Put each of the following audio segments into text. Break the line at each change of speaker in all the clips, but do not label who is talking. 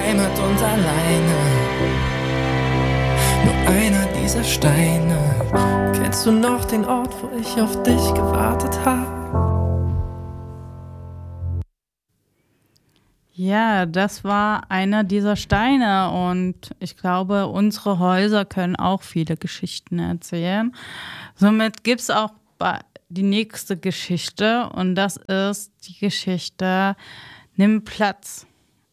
Heimat und alleine. Nur einer dieser Steine. Kennst du noch den Ort, wo ich auf dich gewartet habe?
Ja, das war einer dieser Steine und ich glaube, unsere Häuser können auch viele Geschichten erzählen. Somit gibt es auch die nächste Geschichte und das ist die Geschichte Nimm Platz.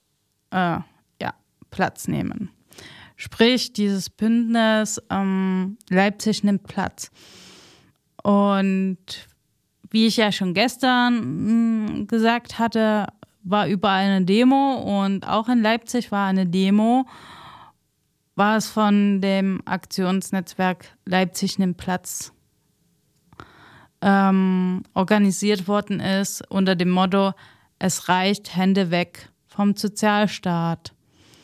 Platz nehmen. Sprich, dieses Bündnis Leipzig nimmt Platz. Und wie ich ja schon gestern gesagt hatte, war überall eine Demo und auch in Leipzig war eine Demo, war es von dem Aktionsnetzwerk Leipzig nimmt Platz organisiert worden ist unter dem Motto, es reicht, Hände weg vom Sozialstaat.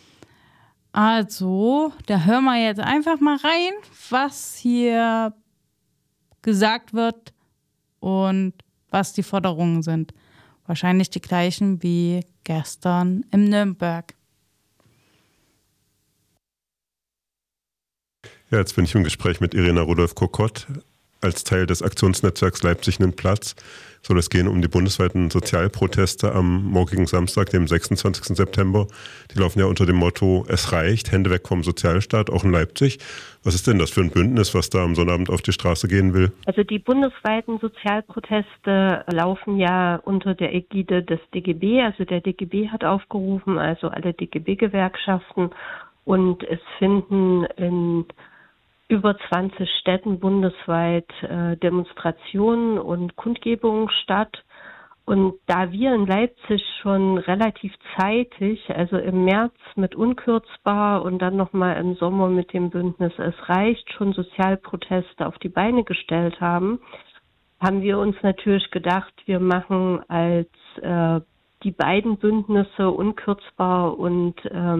Also, da hören wir jetzt einfach mal rein, was hier gesagt wird und was die Forderungen sind. Wahrscheinlich die gleichen wie gestern im Nürnberg.
Ja, jetzt bin ich im Gespräch mit Irena Rudolph-Kokott. Als Teil des Aktionsnetzwerks Leipzig nimmt Platz soll es gehen um die bundesweiten Sozialproteste am morgigen Samstag, dem 26. September. Die laufen ja unter dem Motto, es reicht, Hände weg vom Sozialstaat, auch in Leipzig. Was ist denn das für ein Bündnis, was da am Sonnabend auf die Straße gehen will?
Also die bundesweiten Sozialproteste laufen ja unter der Ägide des DGB. Also der DGB hat aufgerufen, also alle DGB-Gewerkschaften. Und es finden in über 20 Städten bundesweit Demonstrationen und Kundgebungen statt. Und da wir in Leipzig schon relativ zeitig, also im März mit Unkürzbar und dann nochmal im Sommer mit dem Bündnis Es reicht, schon Sozialproteste auf die Beine gestellt haben, haben wir uns natürlich gedacht, wir machen als die beiden Bündnisse Unkürzbar und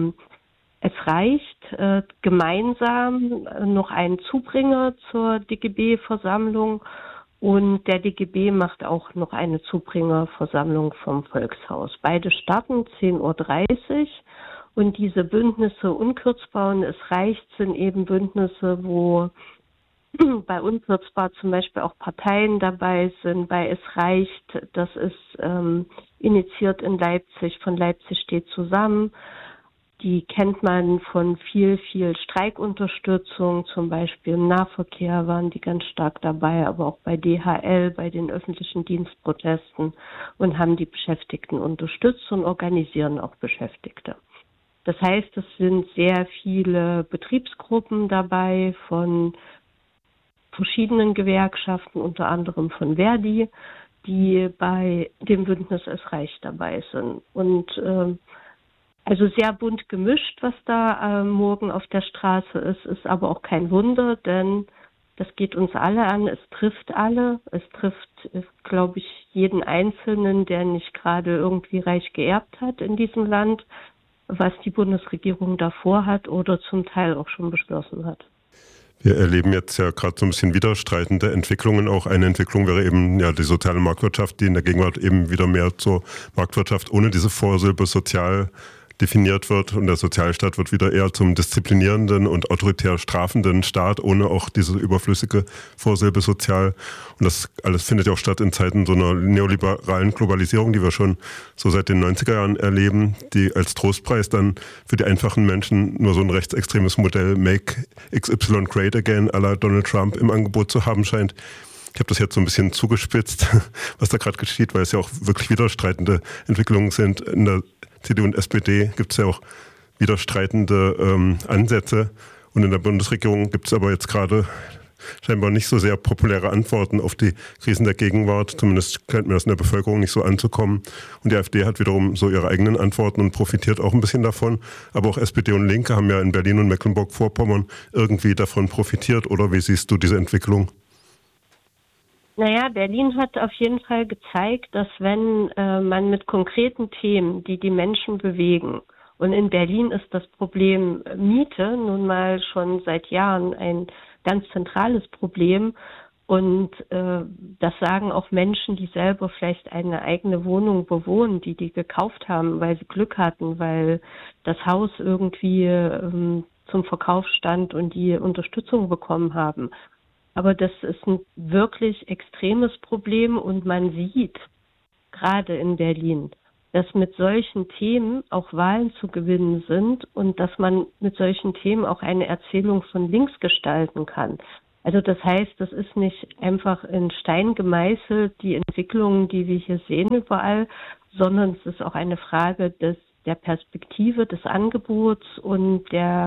Es reicht gemeinsam noch einen Zubringer zur DGB-Versammlung und der DGB macht auch noch eine Zubringerversammlung vom Volkshaus. Beide starten 10:30 Uhr und diese Bündnisse Unkürzbar und Es reicht sind eben Bündnisse, wo bei Unkürzbar zum Beispiel auch Parteien dabei sind. Bei Es reicht, das ist initiiert in Leipzig, von Leipzig steht zusammen. Die kennt man von viel Streikunterstützung, zum Beispiel im Nahverkehr waren die ganz stark dabei, aber auch bei DHL, bei den öffentlichen Dienstprotesten und haben die Beschäftigten unterstützt und organisieren auch Beschäftigte. Das heißt, es sind sehr viele Betriebsgruppen dabei von verschiedenen Gewerkschaften, unter anderem von Verdi, die bei dem Bündnis Es reicht dabei sind. Und also sehr bunt gemischt, was da morgen auf der Straße ist aber auch kein Wunder, denn das geht uns alle an, es trifft alle, es trifft, glaube ich, jeden Einzelnen, der nicht gerade irgendwie reich geerbt hat in diesem Land, was die Bundesregierung davor hat oder zum Teil auch schon beschlossen hat.
Wir erleben jetzt ja gerade so ein bisschen widerstreitende Entwicklungen. Auch eine Entwicklung wäre eben ja die soziale Marktwirtschaft, die in der Gegenwart eben wieder mehr zur Marktwirtschaft ohne diese Vorsilbe sozial definiert wird und der Sozialstaat wird wieder eher zum disziplinierenden und autoritär strafenden Staat, ohne auch diese überflüssige Vorsilbe sozial. Und das alles findet ja auch statt in Zeiten so einer neoliberalen Globalisierung, die wir schon so seit den 90er Jahren erleben, die als Trostpreis dann für die einfachen Menschen nur so ein rechtsextremes Modell Make XY Great Again à la Donald Trump im Angebot zu haben scheint. Ich habe das jetzt so ein bisschen zugespitzt, was da gerade geschieht, weil es ja auch wirklich widerstreitende Entwicklungen sind. In der CDU und SPD gibt es ja auch widerstreitende Ansätze. Und in der Bundesregierung gibt es aber jetzt gerade scheinbar nicht so sehr populäre Antworten auf die Krisen der Gegenwart. Zumindest scheint mir das in der Bevölkerung nicht so anzukommen. Und die AfD hat wiederum so ihre eigenen Antworten und profitiert auch ein bisschen davon. Aber auch SPD und Linke haben ja in Berlin und Mecklenburg-Vorpommern irgendwie davon profitiert. Oder wie siehst du diese Entwicklung?
Naja, Berlin hat auf jeden Fall gezeigt, dass wenn man mit konkreten Themen, die die Menschen bewegen, und in Berlin ist das Problem Miete nun mal schon seit Jahren ein ganz zentrales Problem, Und das sagen auch Menschen, die selber vielleicht eine eigene Wohnung bewohnen, die gekauft haben, weil sie Glück hatten, weil das Haus irgendwie zum Verkauf stand und die Unterstützung bekommen haben. Aber das ist ein wirklich extremes Problem und man sieht, gerade in Berlin, dass mit solchen Themen auch Wahlen zu gewinnen sind und dass man mit solchen Themen auch eine Erzählung von links gestalten kann. Also das heißt, das ist nicht einfach in Stein gemeißelt, die Entwicklungen, die wir hier sehen überall, sondern es ist auch eine Frage der Perspektive, des Angebots und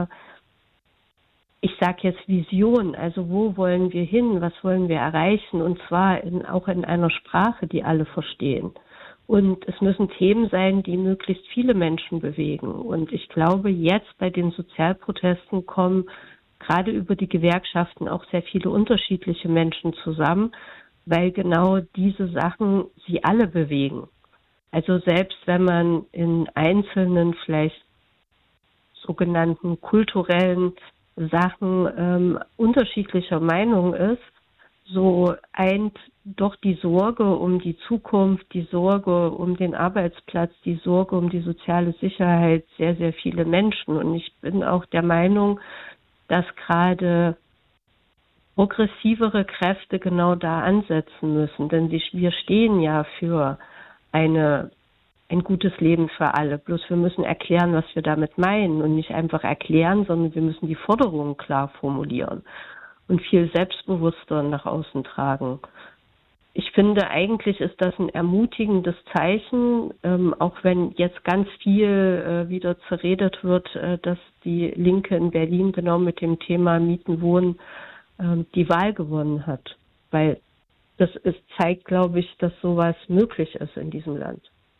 ich sage jetzt Vision, also wo wollen wir hin, was wollen wir erreichen und zwar auch in einer Sprache, die alle verstehen. Und es müssen Themen sein, die möglichst viele Menschen bewegen. Und ich glaube, jetzt bei den Sozialprotesten kommen gerade über die Gewerkschaften auch sehr viele unterschiedliche Menschen zusammen, weil genau diese Sachen sie alle bewegen. Also selbst wenn man in einzelnen, vielleicht sogenannten kulturellen Sachen unterschiedlicher Meinung ist, so eint doch die Sorge um die Zukunft, die Sorge um den Arbeitsplatz, die Sorge um die soziale Sicherheit sehr, sehr viele Menschen. Und ich bin auch der Meinung, dass gerade progressivere Kräfte genau da ansetzen müssen. Denn wir stehen ja für ein gutes Leben für alle. Bloß wir müssen erklären, was wir damit meinen und nicht einfach erklären, sondern wir müssen die Forderungen klar formulieren und viel selbstbewusster nach außen tragen. Ich finde, eigentlich ist das ein ermutigendes Zeichen, auch wenn jetzt ganz viel wieder zerredet wird, dass die Linke in Berlin genau mit dem Thema Mieten, Wohnen die Wahl gewonnen hat. Weil zeigt, glaube ich, dass sowas möglich ist in diesem Land.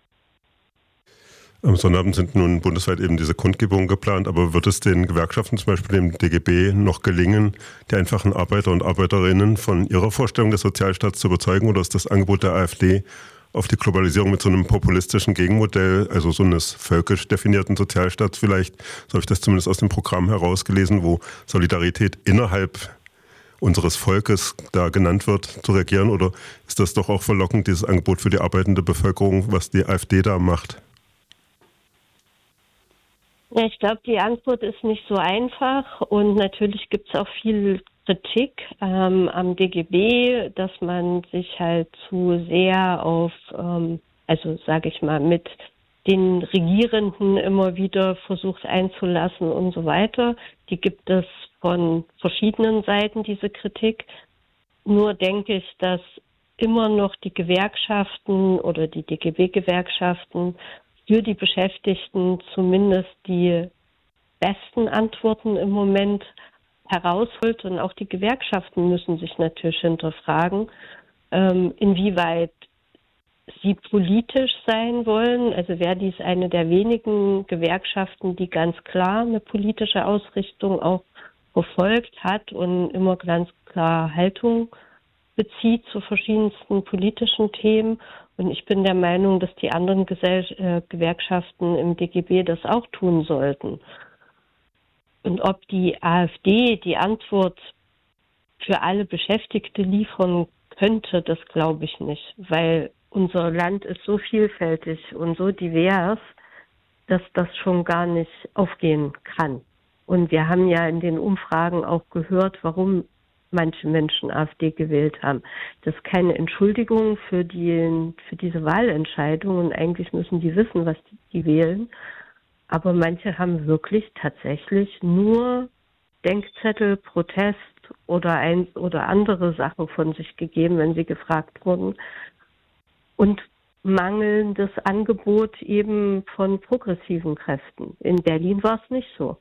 Am Sonnabend sind nun bundesweit eben diese Kundgebungen geplant, aber wird es den Gewerkschaften, zum Beispiel dem DGB, noch gelingen, die einfachen Arbeiter und Arbeiterinnen von ihrer Vorstellung des Sozialstaats zu überzeugen, oder ist das Angebot der AfD auf die Globalisierung mit so einem populistischen Gegenmodell, also so eines völkisch definierten Sozialstaats vielleicht, so habe ich das zumindest aus dem Programm herausgelesen, wo Solidarität innerhalb unseres Volkes da genannt wird, zu regieren, oder ist das doch auch verlockend, dieses Angebot für die arbeitende Bevölkerung, was die AfD da macht?
Ja, ich glaube, die Antwort ist nicht so einfach und natürlich gibt es auch viel Kritik am DGB, dass man sich halt zu sehr auf, also sage ich mal, mit den Regierenden immer wieder versucht einzulassen und so weiter. Die gibt es von verschiedenen Seiten, diese Kritik. Nur denke ich, dass immer noch die Gewerkschaften oder die DGB-Gewerkschaften für die Beschäftigten zumindest die besten Antworten im Moment herausholt. Und auch die Gewerkschaften müssen sich natürlich hinterfragen, inwieweit sie politisch sein wollen. Also Verdi ist eine der wenigen Gewerkschaften, die ganz klar eine politische Ausrichtung auch verfolgt hat und immer ganz klar Haltung bezieht zu verschiedensten politischen Themen. Und ich bin der Meinung, dass die anderen Gewerkschaften im DGB das auch tun sollten. Und ob die AfD die Antwort für alle Beschäftigte liefern könnte, das glaube ich nicht. Weil unser Land ist so vielfältig und so divers, dass das schon gar nicht aufgehen kann. Und wir haben ja in den Umfragen auch gehört, warum manche Menschen AfD gewählt haben. Das ist keine Entschuldigung für diese Wahlentscheidung und eigentlich müssen die wissen, was die wählen. Aber manche haben wirklich tatsächlich nur Denkzettel, Protest oder andere Sachen von sich gegeben, wenn sie gefragt wurden. Und mangelndes Angebot eben von progressiven Kräften. In Berlin war es nicht so.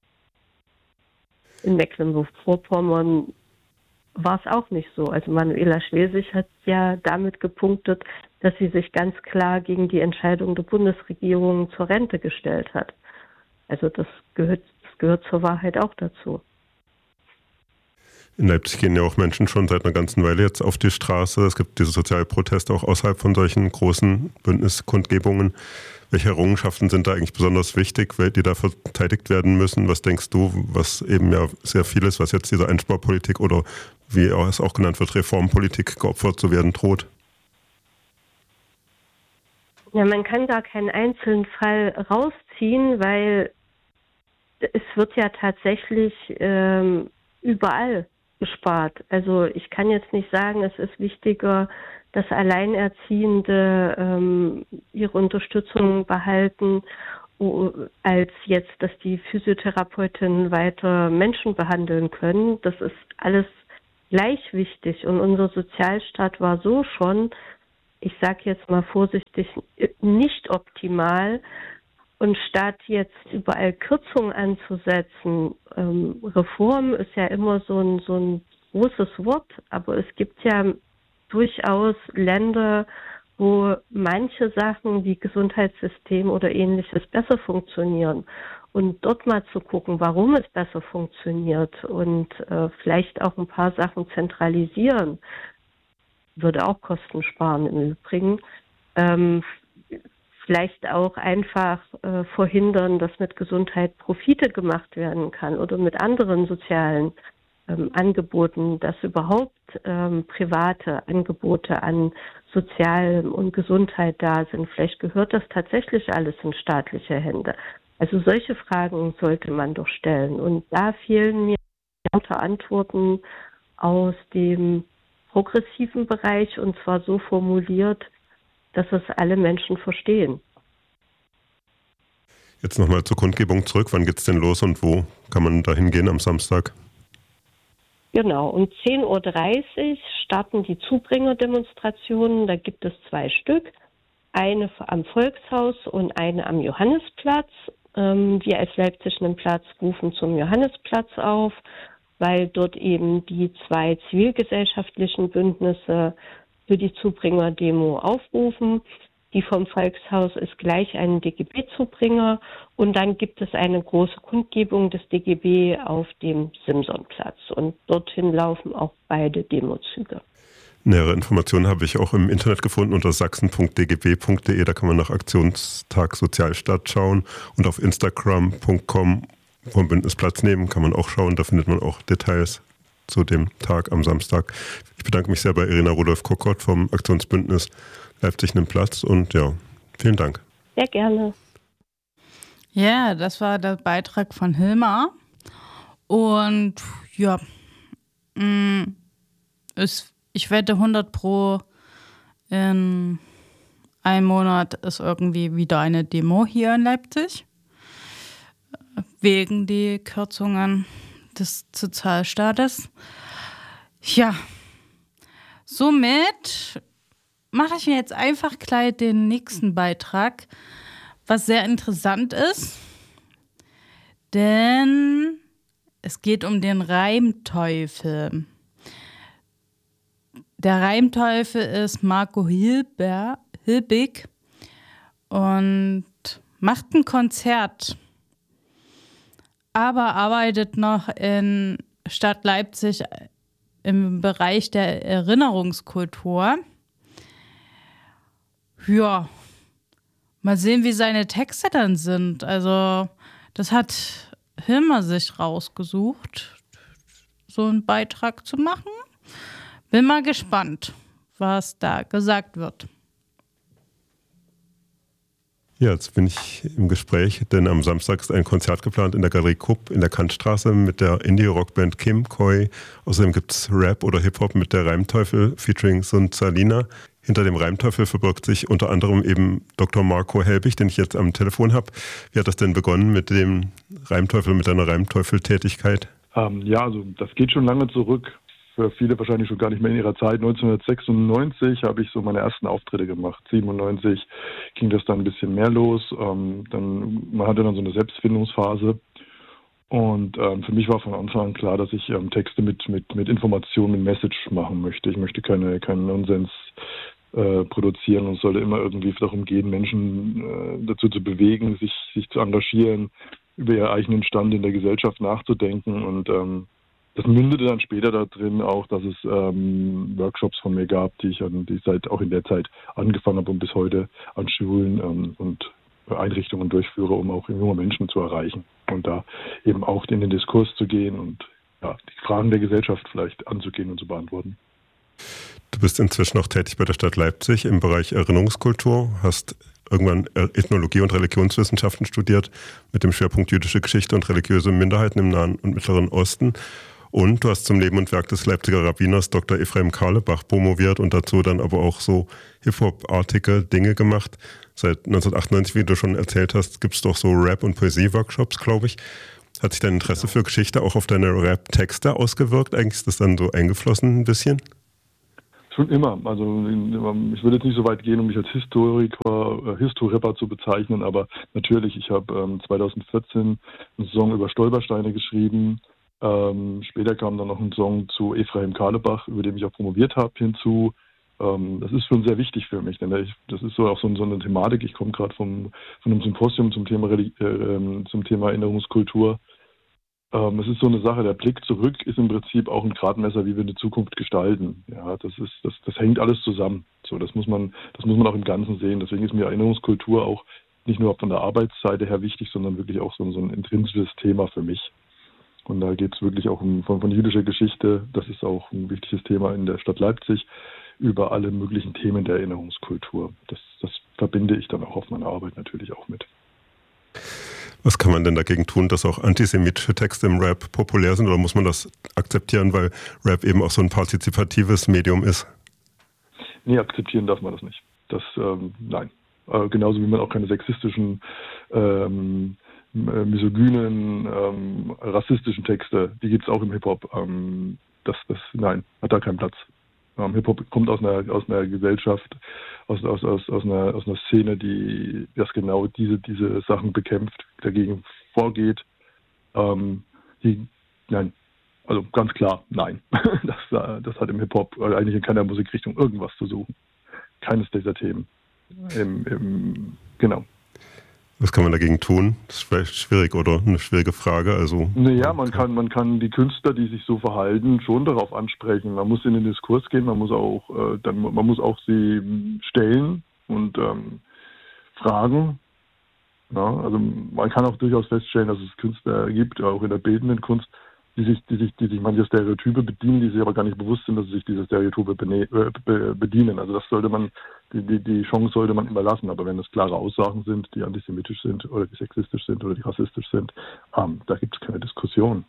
In Mecklenburg-Vorpommern war es auch nicht so. Also Manuela Schwesig hat ja damit gepunktet, dass sie sich ganz klar gegen die Entscheidung der Bundesregierung zur Rente gestellt hat. Also das gehört zur Wahrheit auch dazu.
In Leipzig gehen ja auch Menschen schon seit einer ganzen Weile jetzt auf die Straße. Es gibt diese Sozialproteste auch außerhalb von solchen großen Bündniskundgebungen. Welche Errungenschaften sind da eigentlich besonders wichtig, die da verteidigt werden müssen? Was denkst du, was eben ja sehr viel ist, was jetzt dieser Einsparpolitik oder wie es auch genannt wird, Reformpolitik geopfert zu werden droht?
Ja, man kann da keinen einzelnen Fall rausziehen, weil es wird ja tatsächlich überall gespart. Also ich kann jetzt nicht sagen, es ist wichtiger, dass Alleinerziehende ihre Unterstützung behalten, als jetzt, dass die Physiotherapeutinnen weiter Menschen behandeln können. Das ist alles gleich wichtig. Und unser Sozialstaat war so schon, ich sage jetzt mal vorsichtig, nicht optimal. Und statt jetzt überall Kürzungen anzusetzen, Reform ist ja immer so ein großes Wort, aber es gibt ja durchaus Länder, wo manche Sachen wie Gesundheitssystem oder Ähnliches besser funktionieren. Und dort mal zu gucken, warum es besser funktioniert und vielleicht auch ein paar Sachen zentralisieren, würde auch Kosten sparen im Übrigen. Vielleicht auch einfach verhindern, dass mit Gesundheit Profite gemacht werden kann oder mit anderen sozialen Angeboten, dass überhaupt private Angebote an Sozialem und Gesundheit da sind. Vielleicht gehört das tatsächlich alles in staatliche Hände. Also solche Fragen sollte man doch stellen. Und da fehlen mir Antworten aus dem progressiven Bereich und zwar so formuliert, dass es alle Menschen verstehen.
Jetzt nochmal zur Kundgebung zurück. Wann geht's denn los und wo kann man da hingehen am Samstag?
Genau, um 10:30 Uhr starten die Zubringerdemonstrationen. Da gibt es 2 Stück. Eine am Volkshaus und eine am Johannesplatz. Wir als Leipzig Platz rufen zum Johannesplatz auf, weil dort eben die 2 zivilgesellschaftlichen Bündnisse für die Zubringer-Demo aufrufen. Die vom Volkshaus ist gleich ein DGB-Zubringer und dann gibt es eine große Kundgebung des DGB auf dem Simsonplatz und dorthin laufen auch beide Demozüge.
Nähere Informationen habe ich auch im Internet gefunden unter sachsen.dgb.de, da kann man nach Aktionstag Sozialstaat schauen und auf instagram.com vom Bündnis Platz nehmen kann man auch schauen, da findet man auch Details zu dem Tag am Samstag. Ich bedanke mich sehr bei Irina Rudolph-Kokott vom Aktionsbündnis Leipzig nimmt Platz und ja, vielen Dank.
Sehr gerne.
Ja, das war der Beitrag von Hilmar und ja, ich wette 100% in einem Monat ist irgendwie wieder eine Demo hier in Leipzig wegen die Kürzungen des Sozialstaates. Ja, somit mache ich mir jetzt einfach gleich den nächsten Beitrag, was sehr interessant ist, denn es geht um den Reimteufel. Der Reimteufel ist Marco Hilbig und macht ein Konzert, aber arbeitet noch in Stadt Leipzig im Bereich der Erinnerungskultur. Ja, mal sehen, wie seine Texte dann sind. Also, das hat Hilmar sich rausgesucht, so einen Beitrag zu machen. Bin mal gespannt, was da gesagt wird.
Ja, jetzt bin ich im Gespräch, denn am Samstag ist ein Konzert geplant in der Galerie Kupp in der Kantstraße mit der Indie-Rockband Kim Koi. Außerdem gibt es Rap oder Hip-Hop mit der Reimteufel featuring Sun Salina. Hinter dem Reimteufel verbirgt sich unter anderem eben Dr. Marco Helbig, den ich jetzt am Telefon habe. Wie hat das denn begonnen mit dem Reimteufel, mit deiner Reimteufel-Tätigkeit?
Ja, also das geht schon lange zurück. Für viele wahrscheinlich schon gar nicht mehr in ihrer Zeit. 1996 habe ich so meine ersten Auftritte gemacht. 97 ging das dann ein bisschen mehr los. Man hatte dann so eine Selbstfindungsphase. Und für mich war von Anfang an klar, dass ich Texte mit Information, mit Message machen möchte. Ich möchte keinen Nonsens produzieren und es sollte immer irgendwie darum gehen, Menschen dazu zu bewegen, sich zu engagieren, über ihren eigenen Stand in der Gesellschaft nachzudenken und das mündete dann später da drin auch, dass es Workshops von mir gab, die ich auch in der Zeit angefangen habe und bis heute an Schulen und Einrichtungen durchführe, um auch junge Menschen zu erreichen und da eben auch in den Diskurs zu gehen und die Fragen der Gesellschaft vielleicht anzugehen und zu beantworten.
Du bist inzwischen auch tätig bei der Stadt Leipzig im Bereich Erinnerungskultur, hast irgendwann Ethnologie und Religionswissenschaften studiert mit dem Schwerpunkt jüdische Geschichte und religiöse Minderheiten im Nahen und Mittleren Osten. Und du hast zum Leben und Werk des Leipziger Rabbiners Dr. Ephraim Carlebach promoviert und dazu dann aber auch so Hip-Hop-artige Dinge gemacht. Seit 1998, wie du schon erzählt hast, gibt es doch so Rap- und Poesie-Workshops, glaube ich. Hat sich dein Interesse für Geschichte auch auf deine Rap-Texte ausgewirkt? Eigentlich ist das dann so eingeflossen ein bisschen?
Schon immer. Also ich würde jetzt nicht so weit gehen, um mich als Historrapper zu bezeichnen, aber natürlich, ich habe 2014 einen Song über Stolpersteine geschrieben. Später kam dann noch ein Song zu Ephraim Carlebach, über den ich auch promoviert habe, hinzu. Das ist schon sehr wichtig für mich, denn das ist so auch so eine Thematik. Ich komme gerade von einem Symposium zum Thema Erinnerungskultur. Es ist so eine Sache, der Blick zurück ist im Prinzip auch ein Gradmesser, wie wir die Zukunft gestalten. Ja, das hängt alles zusammen. So, das muss man auch im Ganzen sehen. Deswegen ist mir Erinnerungskultur auch nicht nur von der Arbeitsseite her wichtig, sondern wirklich auch so ein intrinsisches Thema für mich. Und da geht es wirklich auch von jüdischer Geschichte, das ist auch ein wichtiges Thema in der Stadt Leipzig, über alle möglichen Themen der Erinnerungskultur. Das verbinde ich dann auch auf meiner Arbeit natürlich auch mit.
Was kann man denn dagegen tun, dass auch antisemitische Texte im Rap populär sind, oder muss man das akzeptieren, weil Rap eben auch so ein partizipatives Medium ist?
Nee, akzeptieren darf man das nicht. Nein. Genauso wie man auch keine sexistischen, misogynen, rassistischen Texte, die gibt es auch im Hip-Hop. Nein, hat da keinen Platz. Hip-Hop kommt aus einer Gesellschaft, aus einer Szene, die das genau diese Sachen bekämpft, dagegen vorgeht. Nein, also ganz klar, nein. Das hat im Hip-Hop oder eigentlich in keiner Musikrichtung irgendwas zu suchen. Keines dieser Themen. Genau.
Was kann man dagegen tun? Das ist vielleicht schwierig oder eine schwierige Frage. Also,
naja, man kann die Künstler, die sich so verhalten, schon darauf ansprechen. Man muss in den Diskurs gehen, man muss auch sie stellen und fragen. Ja, also man kann auch durchaus feststellen, dass es Künstler gibt, auch in der bildenden Kunst, die sich manche Stereotype bedienen, die sich aber gar nicht bewusst sind, dass sie sich diese Stereotype bedienen. Also das sollte man, die Chance sollte man immer lassen. Aber wenn es klare Aussagen sind, die antisemitisch sind oder die sexistisch sind oder die rassistisch sind, da gibt es keine Diskussion.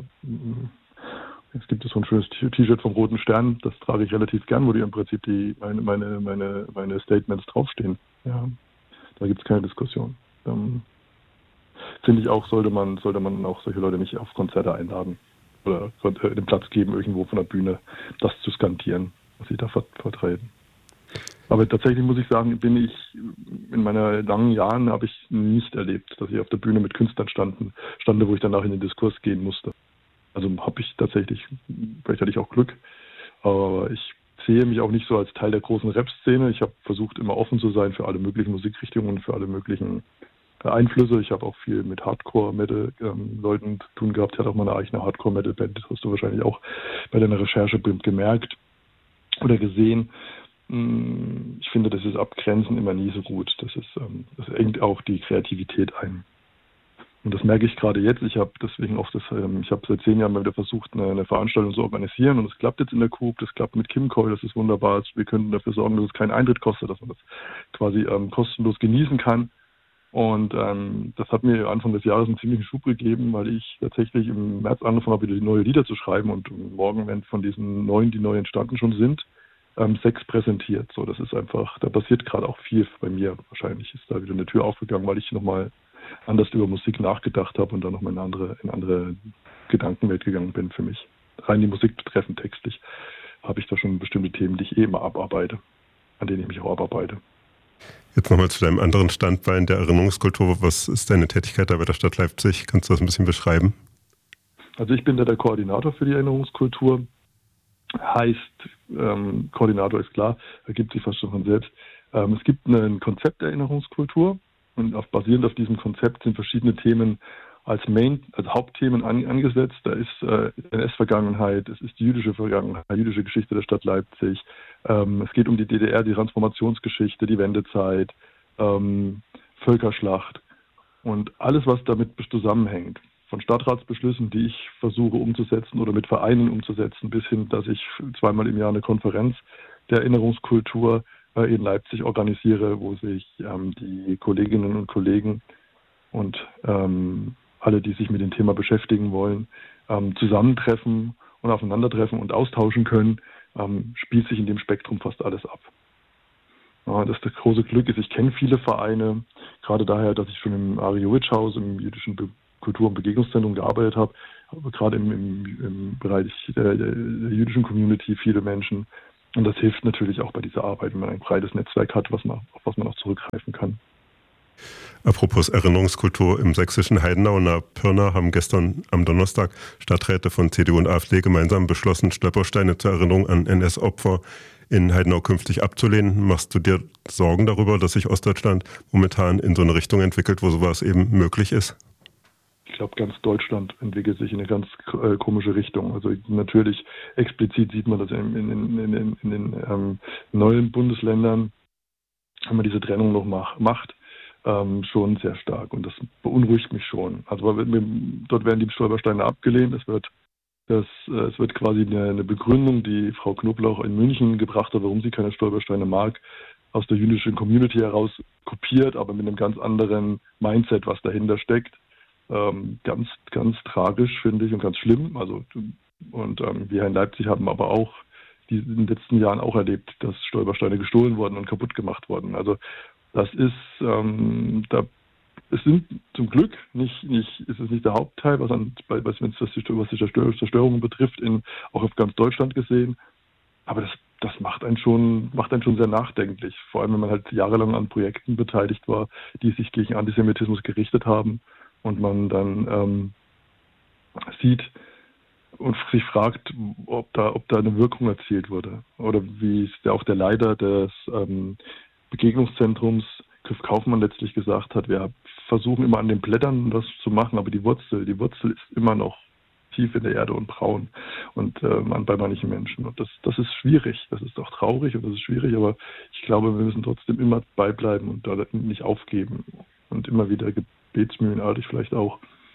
Jetzt gibt es so ein schönes T-Shirt vom Roten Stern, das trage ich relativ gern, wo die im Prinzip meine Statements draufstehen. Ja, da gibt es keine Diskussion. Finde ich auch, sollte man auch solche Leute nicht auf Konzerte einladen oder den Platz geben, irgendwo von der Bühne das zu skandieren, was sie da vertreten. Aber tatsächlich muss ich sagen, in meinen langen Jahren habe ich nicht erlebt, dass ich auf der Bühne mit Künstlern stande, wo ich danach in den Diskurs gehen musste. Also habe ich tatsächlich, vielleicht hatte ich auch Glück, aber ich sehe mich auch nicht so als Teil der großen Rap-Szene. Ich habe versucht, immer offen zu sein für alle möglichen Musikrichtungen, für alle möglichen Einflüsse. Ich habe auch viel mit Hardcore-Metal-Leuten zu tun gehabt. Ich hatte auch mal eine eigene Hardcore-Metal-Band, das hast du wahrscheinlich auch bei deiner Recherche gemerkt oder gesehen. Ich finde, das ist Abgrenzen immer nie so gut. Das engt auch die Kreativität ein. Und das merke ich gerade jetzt. Ich habe seit 10 Jahren mal wieder versucht, eine Veranstaltung zu organisieren, und es klappt jetzt in der Coop, das klappt mit Kimcoil, das ist wunderbar. Wir können dafür sorgen, dass es keinen Eintritt kostet, dass man das quasi kostenlos genießen kann. Und das hat mir Anfang des Jahres einen ziemlichen Schub gegeben, weil ich tatsächlich im März angefangen habe, wieder neue Lieder zu schreiben, und morgen werden von diesen 9, die neu entstanden schon sind, 6 präsentiert. So, das ist einfach, da passiert gerade auch viel bei mir. Wahrscheinlich ist da wieder eine Tür aufgegangen, weil ich nochmal anders über Musik nachgedacht habe und dann nochmal in eine andere Gedankenwelt gegangen bin für mich. Rein die Musik betreffend textlich habe ich da schon bestimmte Themen, die ich immer abarbeite, an denen ich mich auch abarbeite.
Jetzt nochmal zu deinem anderen Standbein der Erinnerungskultur. Was ist deine Tätigkeit da bei der Stadt Leipzig? Kannst du das ein bisschen beschreiben?
Also ich bin da der Koordinator für die Erinnerungskultur. Heißt, Koordinator ist klar, ergibt sich fast schon von selbst. Es gibt ein Konzept der Erinnerungskultur, und basierend auf diesem Konzept sind verschiedene Themen als Hauptthemen angesetzt. Da ist NS-Vergangenheit, es ist die jüdische Vergangenheit, die jüdische Geschichte der Stadt Leipzig. Es geht um die DDR, die Transformationsgeschichte, die Wendezeit, Völkerschlacht und alles, was damit zusammenhängt. Von Stadtratsbeschlüssen, die ich versuche umzusetzen oder mit Vereinen umzusetzen, bis hin, dass ich zweimal im Jahr eine Konferenz der Erinnerungskultur in Leipzig organisiere, wo sich die Kolleginnen und Kollegen und alle, die sich mit dem Thema beschäftigen wollen, zusammentreffen und aufeinandertreffen und austauschen können, spielt sich in dem Spektrum fast alles ab. Ja, das große Glück ist, ich kenne viele Vereine, gerade daher, dass ich schon im Ariowitsch-Haus, im jüdischen Kultur- und Begegnungszentrum gearbeitet habe, aber gerade im Bereich der jüdischen Community viele Menschen. Und das hilft natürlich auch bei dieser Arbeit, wenn man ein breites Netzwerk hat, auf was man auch zurückgreifen kann.
Apropos Erinnerungskultur, im sächsischen Heidenau nahe Pirna haben gestern am Donnerstag Stadträte von CDU und AfD gemeinsam beschlossen, Stolpersteine zur Erinnerung an NS-Opfer in Heidenau künftig abzulehnen. Machst du dir Sorgen darüber, dass sich Ostdeutschland momentan in so eine Richtung entwickelt, wo sowas eben möglich ist?
Ich glaube, ganz Deutschland entwickelt sich in eine ganz komische Richtung. Also natürlich explizit sieht man das in den neuen Bundesländern, wenn man diese Trennung noch macht, schon sehr stark. Und das beunruhigt mich schon. Also dort werden die Stolpersteine abgelehnt. Es wird quasi eine Begründung, die Frau Knoblauch in München gebracht hat, warum sie keine Stolpersteine mag, aus der jüdischen Community heraus kopiert, aber mit einem ganz anderen Mindset, was dahinter steckt. Ganz, ganz tragisch, finde ich, und ganz schlimm. Wir in Leipzig haben aber auch in den letzten Jahren auch erlebt, dass Stolpersteine gestohlen wurden und kaputt gemacht wurden. Also das ist, es sind zum Glück ist es nicht der Hauptteil, was die Zerstörungen betrifft, auch auf ganz Deutschland gesehen. Aber das macht einen schon sehr nachdenklich. Vor allem, wenn man halt jahrelang an Projekten beteiligt war, die sich gegen Antisemitismus gerichtet haben. Und man dann sieht und sich fragt, ob da eine Wirkung erzielt wurde. Oder wie es auch der Leiter des Begegnungszentrums, Griff Kaufmann, letztlich gesagt hat, wir versuchen immer an den Blättern was zu machen, aber die Wurzel ist immer noch tief in der Erde und braun und bei manchen Menschen. Und das ist schwierig, das ist auch traurig und das ist schwierig, aber ich glaube, wir müssen trotzdem immer beibleiben und da nicht aufgeben und immer wieder gebetsmühlenartig vielleicht auch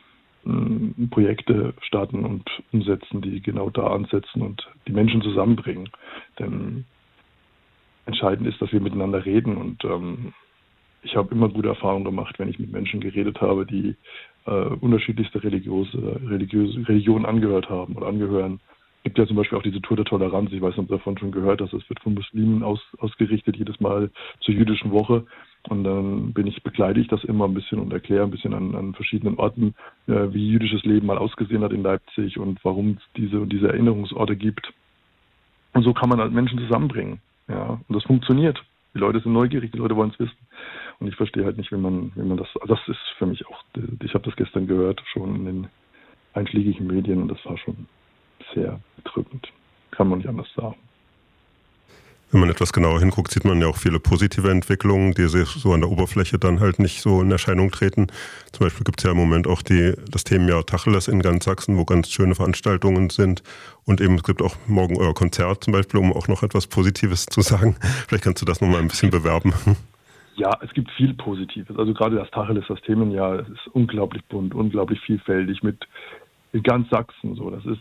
Projekte starten und umsetzen, die genau da ansetzen und die Menschen zusammenbringen. Denn entscheidend ist, dass wir miteinander reden und ich habe immer gute Erfahrungen gemacht, wenn ich mit Menschen geredet habe, die unterschiedlichste Religionen angehört haben oder angehören. Es gibt ja zum Beispiel auch diese Tour der Toleranz, ich weiß nicht, ob ihr davon schon gehört hast, es wird von Muslimen ausgerichtet, jedes Mal zur jüdischen Woche. Und dann begleite ich das immer ein bisschen und erkläre ein bisschen an verschiedenen Orten, wie jüdisches Leben mal ausgesehen hat in Leipzig und warum es diese Erinnerungsorte gibt. Und so kann man halt Menschen zusammenbringen. Ja, und das funktioniert. Die Leute sind neugierig, die Leute wollen es wissen. Und ich verstehe halt nicht, wie man das, also das ist für mich auch, ich habe das gestern gehört, schon in den einschlägigen Medien und das war schon sehr bedrückend. Kann man nicht anders sagen.
Wenn man etwas genauer hinguckt, sieht man ja auch viele positive Entwicklungen, die sich so an der Oberfläche dann halt nicht so in Erscheinung treten. Zum Beispiel gibt es ja im Moment auch das Themenjahr Tacheles in ganz Sachsen, wo ganz schöne Veranstaltungen sind. Und eben es gibt auch morgen euer Konzert zum Beispiel, um auch noch etwas Positives zu sagen. Vielleicht kannst du das nochmal ein bisschen bewerben.
Ja, es gibt viel Positives. Also gerade das Tacheles, das Themenjahr, das ist unglaublich bunt, unglaublich vielfältig in ganz Sachsen. So, das ist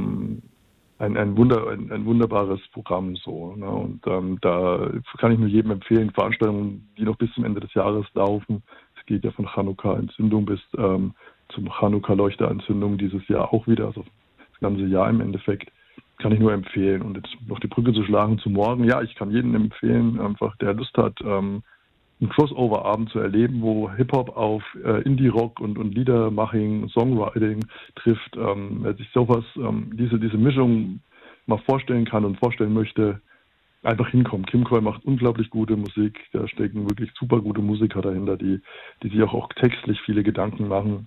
ein wunderbares Programm so. Ne? Und da kann ich nur jedem empfehlen, Veranstaltungen, die noch bis zum Ende des Jahres laufen. Es geht ja von Chanukka-Entzündung bis zum Chanukka-Leuchterentzündung dieses Jahr auch wieder, also das ganze Jahr im Endeffekt. Kann ich nur empfehlen. Und jetzt noch die Brücke zu schlagen zu morgen. Ja, ich kann jedem empfehlen, einfach der Lust hat, einen Crossover-Abend zu erleben, wo Hip-Hop auf Indie-Rock und Liedermaching, Songwriting trifft. Wer sich sowas, diese Mischung mal vorstellen kann und vorstellen möchte, einfach hinkommen. Kim Kroll macht unglaublich gute Musik. Da stecken wirklich super gute Musiker dahinter, die sich auch textlich viele Gedanken machen.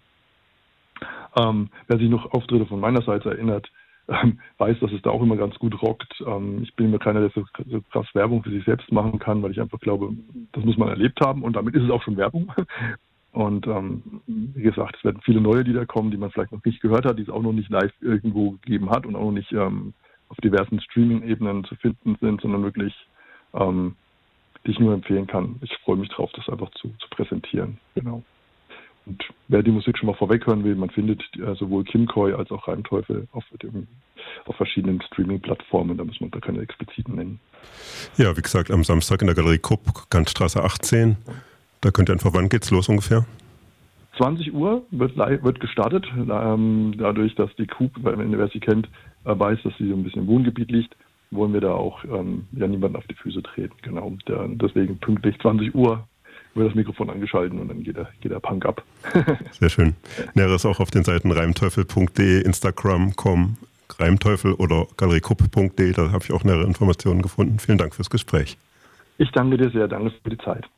Wer sich noch Auftritte von meiner Seite erinnert, weiß, dass es da auch immer ganz gut rockt. Ich bin immer keiner, der so krass Werbung für sich selbst machen kann, weil ich einfach glaube, das muss man erlebt haben und damit ist es auch schon Werbung. Und wie gesagt, es werden viele neue Lieder kommen, die man vielleicht noch nicht gehört hat, die es auch noch nicht live irgendwo gegeben hat und auch noch nicht auf diversen Streaming-Ebenen zu finden sind, sondern wirklich, die ich nur empfehlen kann. Ich freue mich drauf, das einfach zu präsentieren. Genau. Und wer die Musik schon mal vorweg hören will, man findet sowohl Kim Koy als auch Reimteufel auf verschiedenen Streaming-Plattformen, da muss man da keine expliziten nennen.
Ja, wie gesagt, am Samstag in der Galerie Krupp, Kantstraße 18. Da könnt ihr einfach, wann geht's los ungefähr?
20 Uhr wird gestartet, dadurch, dass die Krupp, wer sie kennt, weiß, dass sie so ein bisschen im Wohngebiet liegt, wollen wir da auch niemanden auf die Füße treten. Genau. Deswegen pünktlich 20 Uhr wird das Mikrofon angeschaltet und dann geht der Punk ab.
Sehr schön. Näheres auch auf den Seiten reimteufel.de, Instagram.com, Reimteufel oder galeriekrupp.de, da habe ich auch nähere Informationen gefunden. Vielen Dank fürs Gespräch.
Ich danke dir sehr, danke für die Zeit.